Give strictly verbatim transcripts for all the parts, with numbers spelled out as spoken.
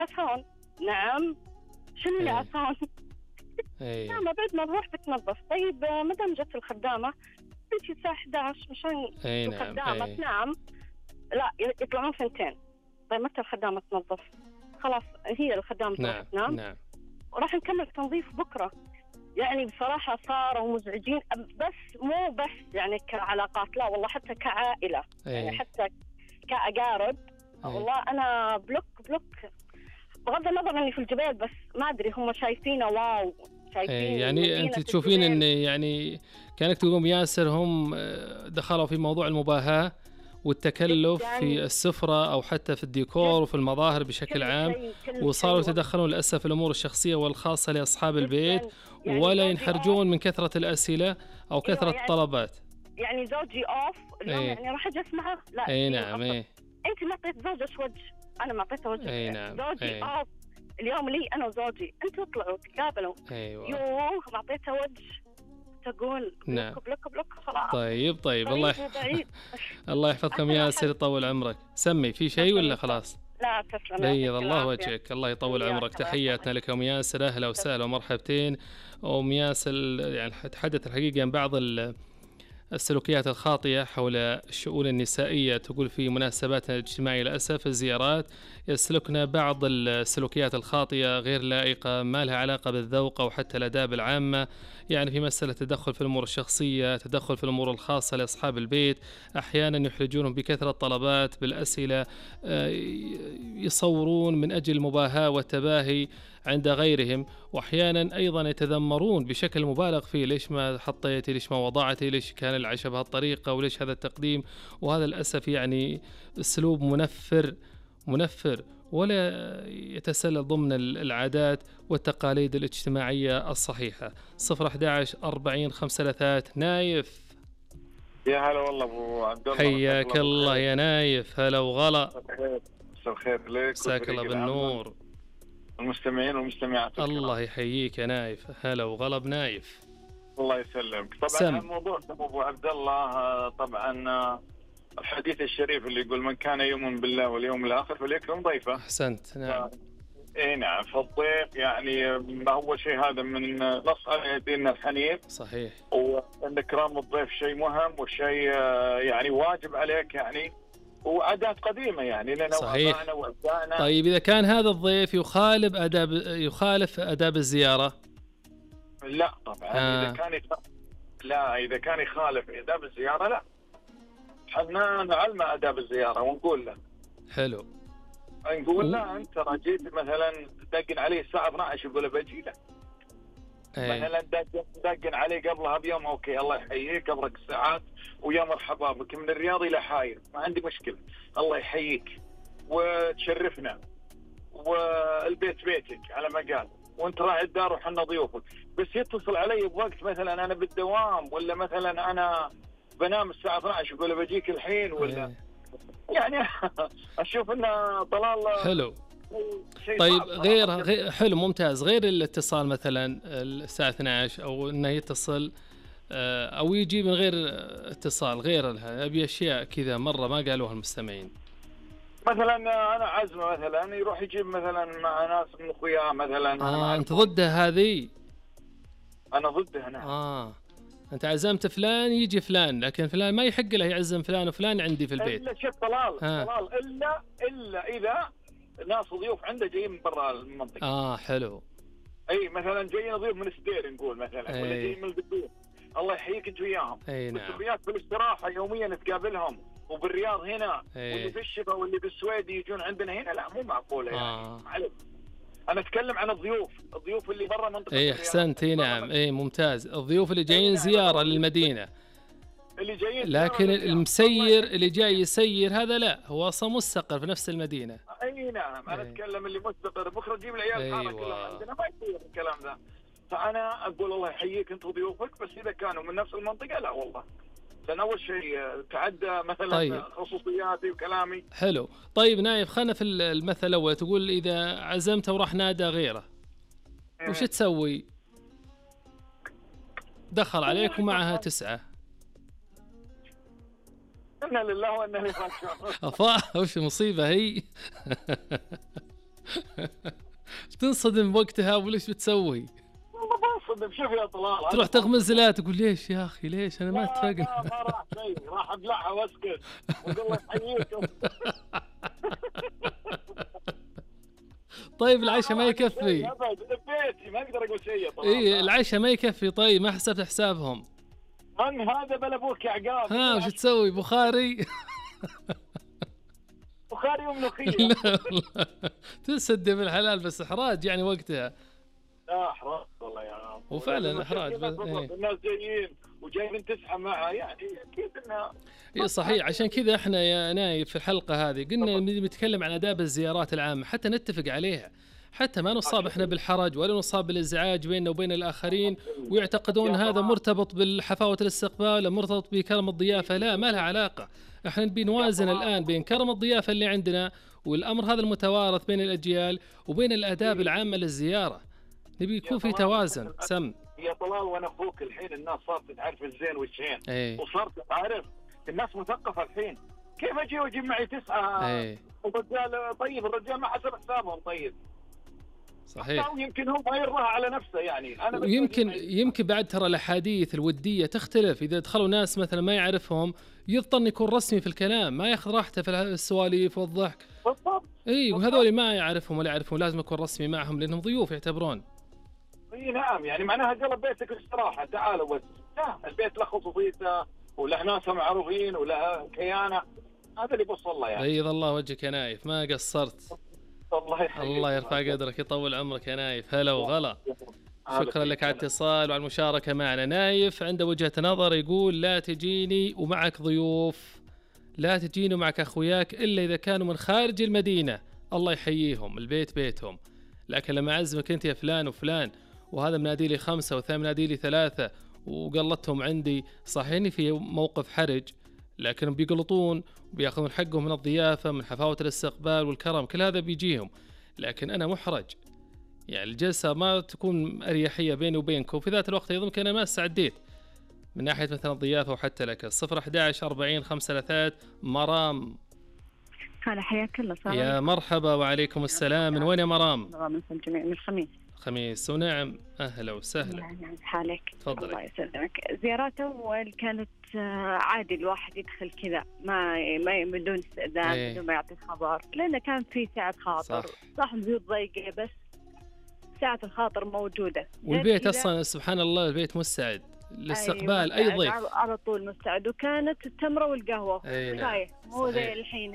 عفان. نعم. شنو اللي ايه عفان؟ ايه نعم، بعد ما نروح بتنظف. طيب آه، مدام جت الخدامة بنتي الساعة إحدى عشر مشان ايه نعم الخدامة ايه تنام. لا، يطلعون ثنتين. طيب متى الخدامة تنظف؟ خلاص هي الخدامة تروح نعم تنام نعم وراح نكمل تنظيف بكرة. يعني بصراحة صاروا مزعجين، بس مو بس يعني كعلاقات، لا والله حتى كعائلة، يعني ايه حتى كأقارب. ايه والله أنا بلوك بلوك، بغض النظر إني في الجبال، بس ما أدري هم شايفينه واو، ايه شايفين يعني انت مدينة تشوفين ان الجبال. يعني كانك تقوم ياسر هم آه، دخلوا في موضوع المباهاة والتكلف في جدا السفرة او حتى في الديكور جد، وفي المظاهر بشكل كل عام، شيء كل وصاروا شيء والله. يتدخلون للاسف في الامور الشخصية والخاصة لاصحاب البيت، جدا. يعني ولا زوجي أوف. ينحرجون من كثرة الاسئلة او أيوة كثرة يعني، الطلبات. يعني زوجي أوف اليوم، ايه يعني راح أجي أسمعه، لا اي في نعم غصب. ايه أنت ما أعطيت زوجك وجه، أنا ما أعطيته وجه. اي نعم زوجي ايه أوف اليوم لي أنا وزوجي، أنتوا اطلعوا تقابلوا. ايوه يوه ما أعطيته وجه، تقول نعم. بلوك بلوك بلوك خلاص. طيب طيب الله قريب يح... وبعيد. الله يحفظكم عسى ياسر، الواحد. يطول عمرك. سمي في شيء تسلم ولا انت. خلاص؟ لا تسلم، بيض يعطيك الله العافية. وجهك، الله يطول عمرك. وياك الله يحفظك. تحياتنا لكم ياسر، اهلا وسهلا ومرحبتين. ام ياسر يعني تحدث الحقيقه عن بعض ال السلوكيات الخاطئة حول الشؤون النسائية. تقول في مناسباتنا الاجتماعية للأسف الزيارات يسلكنا بعض السلوكيات الخاطئة غير لائقة، ما لها علاقة بالذوق أو حتى الآداب العامة، يعني في مسألة تدخل في الأمور الشخصية، تدخل في الأمور الخاصة لأصحاب البيت، أحيانا يحرجونهم بكثرة طلبات بالأسئلة، يصورون من أجل المباهاة والتباهي عند غيرهم، واحيانا ايضا يتذمرون بشكل مبالغ فيه، ليش ما حطيتي، ليش ما وضعتي، ليش كان العشاء بهالطريقه، وليش هذا التقديم. وهذا للاسف يعني اسلوب منفر منفر ولا يتسلل ضمن العادات والتقاليد الاجتماعيه الصحيحه. صفر أحد عشر أربعين خمسة ثلاثة. نايف، يا هلا والله ابو عبد الله، مساك حياك الله الله بالخير. يا نايف، هلا وغلا. مساء الخير لك مساك الله وفريق العمل بالنور. والمستمعين والمستمعات الكرام. الله يحييك يا نايف، هلا وغلا بنايف. الله يسلمك. طبعا سم. الموضوع ابو عبد الله، طبعا الحديث الشريف اللي يقول من كان يؤمن بالله واليوم الاخر فليكرم ضيفه. احسنت. نعم. ف... اي نعم، فالضيف يعني ما هو شيء، هذا من نص على ديننا الحنيف. صحيح. وان اكرام الضيف شيء مهم وشيء يعني واجب عليك، يعني وعادات قديمة يعني لنا وابائنا واجدادنا. طيب إذا كان هذا الضيف يخالف آداب يخالف آداب الزيارة؟ لا طبعا. آه. إذا كان يخ... لا إذا كان يخالف آداب الزيارة لا، حنا نعلم آداب الزيارة ونقول له. حلو. نقول له أنت رجيت مثلا دقن عليه الساعة اثني عشر يقول له بجي لك. أي. مثلا دقن عليه قبلها بيوم، أوكي الله يحييك قبلك الساعات ويا مرحبا بك من الرياض إلى حاير، ما عندي مشكلة، الله يحييك وتشرفنا والبيت بيتك على ما قال، وانت راعي الدار وحنا ضيوفك. بس يتصل علي بوقت مثلا انا بالدوام، ولا مثلا انا بنام الساعه اثني عشر يقول بجيك الحين، ولا أي. يعني اشوف انه ضلال. حلو. طيب غير غير حلو ممتاز، غير الاتصال مثلا الساعه اثني عشر او انه يتصل او يجي من غير اتصال، غير ابي اشياء كذا مره ما قالوها المستمعين. مثلا انا عزمه مثلا يروح يجيب مثلا مع ناس من اخوياه مثلا. اه انت ضدها هذه؟ انا ضدها نعم. اه انت عزمت فلان يجي فلان، لكن فلان ما يحق له يعزم فلان وفلان عندي في البيت. الا شوف طلال طلال الا الا اذا ناس ضيوف عنده جايين من برا المنطقه. اه حلو. اي مثلا جايين ضيوف من السدير نقول مثلا، ولا جايين من البدور، الله يحييك انت وياهم. اي نعم. والسفريات بالاستراحه يوميا نتقابلهم، وبالرياض هنا أي. واللي في الشفا واللي بالسويد يجون عندنا هنا، لا مو معقوله يعني. آه. معلش انا اتكلم عن الضيوف، الضيوف اللي برا منطقه اي احسنت. اي نعم. اي ممتاز. الضيوف اللي جايين زياره للمدينه، اللي جايين، لكن المسير اللي جاي يسير هذا لا، هو اصلا مستقر في نفس المدينه. اي نعم. انا اتكلم اللي مستقر، بكره تجيب العيال الحاره أيوة. كلها عندنا، ما يصير الكلام ذا. فانا اقول الله يحييك انت وضيوفك، بس اذا كانوا من نفس المنطقه لا والله، لأن أول شيء تعدى مثلا طيب. خصوصياتي وكلامي. حلو. طيب نايف، خلنا في المثل الأول، تقول إذا عزمته وراح نادى غيره وش تسوي؟ دخل عليك ومعها تسعة. إنا لله وإنا إليه راجعون. أفا وش مصيبة هي. تنصدم وقتها وليش بتسوي؟ والله بنصدم. شوف يا طلال، تروح تغمز لا تقول ليش يا اخي ليش انا ما لا اتفقنا. لا ما راح شيء، راح ابلعها واسكت واقول الله يحييكم. طيب العشاء ما يكفي. ابد ببيتي ما اقدر اقول شيء يا طلال. اي العشاء ما يكفي. طيب ما حسبت حسابهم؟ ان هذا بلا ابوك يا عقاب. ها وش تسوي؟ بخاري؟ بخاري وملوخيه. لا والله تسد بالحلال بس احراج يعني وقتها. لا احراج والله يا عم. وفعلا احراج. بس إيه. الناس جايين وجايين تسحب معها يعني اكيد انها. اي صحيح. عشان كذا احنا يا نايف في الحلقه هذه قلنا بنتكلم عن آداب الزيارات العامه حتى نتفق عليها، حتى ما نصاب احنا بالحرج ولا نصاب بالازعاج بيننا وبين الاخرين ويعتقدون هذا مرتبط بالحفاوه الاستقبال مرتبط بكرم الضيافه. لا، ما لها علاقه. احنا نبي نوازن الان بين كرم الضيافه اللي عندنا والامر هذا المتوارث بين الاجيال وبين الآداب العامه للزياره. نبي يكون في توازن. سم يا طلال وانا اخوك الحين الناس صارت تعرف الزين والشين. ايه. وصارت تعرف الناس مثقفه الحين. كيف اجي واجيب معي تسعه؟ ايه. الرجال طيب، الرجال ما حسب حسابهم. طيب صحيح. يمكن هو ما يرضاها على نفسه يعني. انا ويمكن يمكن بعد ترى الاحاديث الوديه تختلف. اذا دخلوا ناس مثلا ما يعرفهم يضطر يكون رسمي في الكلام، ما ياخذ راحته في السواليف والضحك. بالضبط. اي وهذول ما يعرفهم ولا يعرفون لازم يكون رسمي معهم لانهم ضيوف يعتبرون. اي نعم، يعني معناها قلب بيتك استراحه. تعالوا بس. لا، البيت له خصوصيته وله ناسه معروفين وله كيانه. هذا اللي بوصل له يعني. بيض الله وجهك يا نايف، ما قصرت. الله يحييك. الله يرفع قدرك يطول عمرك يا نايف. هلا وغلا. شكرا لك على الاتصال وعلى المشاركه معنا. نايف عنده وجهه نظر، يقول لا تجيني ومعك ضيوف، لا تجيني ومعك اخوياك الا اذا كانوا من خارج المدينه. الله يحييهم، البيت بيتهم. لكن لما اعزمك انت يا فلان وفلان وهذا منادي لي خمسه والثاني منادي لي ثلاثه وقلتهم عندي، صحيح اني في موقف حرج لكنهم بيقلطون وبياخذون حقهم من الضيافه من حفاوه الاستقبال والكرم، كل هذا بيجيهم. لكن انا محرج، يعني الجلسه ما تكون اريحيه بيني وبينكم. في ذات الوقت ايضا يمكن انا ما استعديت من ناحيه مثلا الضيافه وحتى لك. صفر أحد عشر أربعين خمسة ثلاثة. مرام. هلا حياك الله. صار يا مرحبا. وعليكم السلام. من وين يا مرام؟ من الجميع من الخميس. خميس. ونعم اهلا وسهلا. يعني حالك. تفضلي. الله يسلمك. زيارات اول كانت عادي الواحد يدخل كذا ما ما بدون استئذان. ايه. بدون ما يعطي خبر، لانه كان في سعة خاطر. صح, صح البيوت ضيقه بس سعة الخاطر موجوده. والبيت اصلا سبحان الله البيت مستعد لاستقبال أيوة اي ضيف على طول مستعد. وكانت التمره والقهوه اي نعم. مو زي الحين.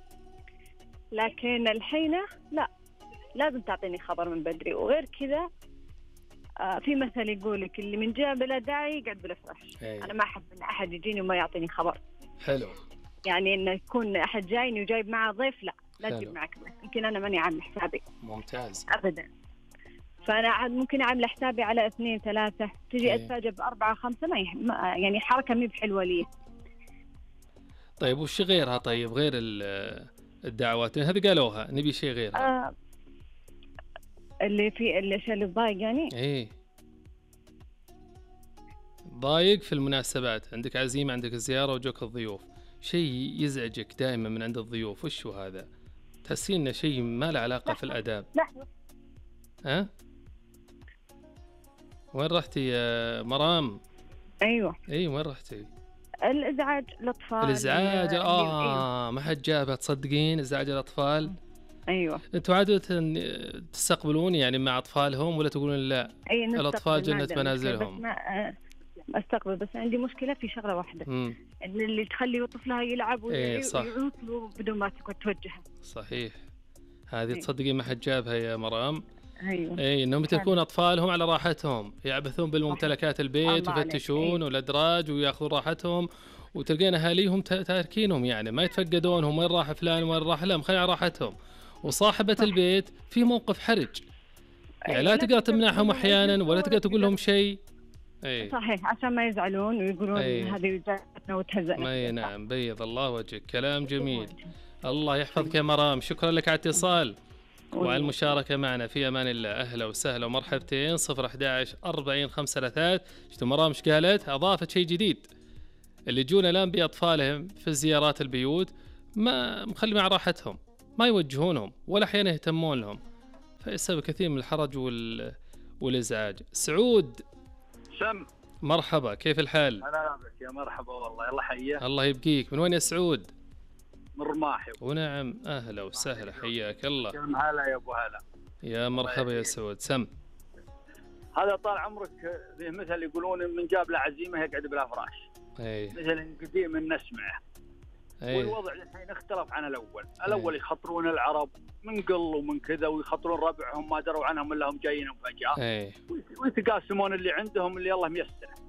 لكن الحين لا، لازم تعطيني خبر من بدري. وغير كذا آه في مثل يقولك اللي من جاء بلا داعي يقعد بلا فرش. انا ما احب ان احد يجيني وما يعطيني خبر. حلو. يعني انه يكون احد جايني وجايب معه ضيف، لا لا تجيب معك ضيف. يمكن انا ماني عامل حسابي. ممتاز. ابدا. فانا عاد ممكن اعمل حسابي على اثنين ثلاثه، تجي اتفاجئ باربعه خمسه. ما يعني حركه مي بحلوه لي. طيب وش غيرها؟ طيب غير الدعوات هذه قالوها نبي شيء غيرها. آه اللي في الاشياء اللي تضايق يعني. ايه ضايق في المناسبات، عندك عزيمه عندك زياره وجوك الضيوف، شيء يزعجك دائما من عند الضيوف، وش هو هذا؟ تحسين انه شيء ما له علاقه في الاداب. لحظه. ها أه؟ وين رحتي يا مرام؟ ايوه اي وين رحتي؟ الازعاج الاطفال. الازعاج اه أيوة. ما حد جابها تصدقين؟ ازعاج الاطفال. ايوه. انتوا عادة تستقبلون يعني مع اطفالهم ولا تقولون لا؟ أي الاطفال جنة منازلهم. بس ما استقبل. بس عندي مشكلة في شغلة واحدة، ان اللي تخلي طفلها يلعب ويعوق بدون ما توجهه. صحيح. هذه تصدقين ما حد جابها يا مرام. ايوه. اي انهم تكون اطفالهم على راحتهم، يعبثون بالممتلكات البيت ويفتشون والادراج وياخذون راحتهم، وتلقين اهاليهم تاركينهم يعني ما يتفقدونهم وين راح فلان وين راح، لا مخلي على راحتهم. وصاحبة صح. البيت في موقف حرج يعني لا تقدر تمنعهم احيانا ولا تقدر تقول لهم شيء. اي صحيح عشان ما يزعلون ويقولون هذه جاتنا وتهزأنا. اي نعم بيض الله وجهك. كلام جميل. الله يحفظك يا مرام. شكرا لك على الاتصال وعلى المشاركة معنا. في أمان الله. أهلا وسهلا ومرحبتين. صفر أحد عشر أربعين خمسة ثلاثة. شفتوا مرام ايش قالت؟ أضافت شيء جديد. اللي يجون الآن بأطفالهم في زيارات البيوت ما مخلي مع راحتهم، ما يوجهونهم ولا أحيانا يهتمون لهم، فيسبب كثير من الحرج وال... والإزعاج. سعود سم مرحبا، كيف الحال؟ هلا بك يا مرحبا والله، الله حياك. الله يبقيك. من وين يا سعود؟ من رماحي. ونعم، أهلا وسهلا، حياك الله. كم هلا يا أبو هلا. يا مرحبا يا سعود. سم. هذا طال عمرك فيه مثل يقولون من جاب له عزيمة يقعد بلا فراش. أي. مثل قديم نسمعه. والوضع الحين اختلف عن الأول. الأول أي. يخطرون العرب من قل ومن كذا، ويخطرون ربعهم ما دروا عنهم إلا هم جايين فجأة. ويتقاسمون اللي عندهم اللي الله ميسره.